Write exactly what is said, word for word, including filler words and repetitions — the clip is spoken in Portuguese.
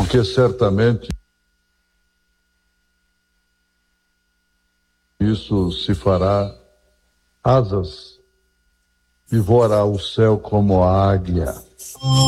porque certamente isso se fará asas e voará o céu como a águia.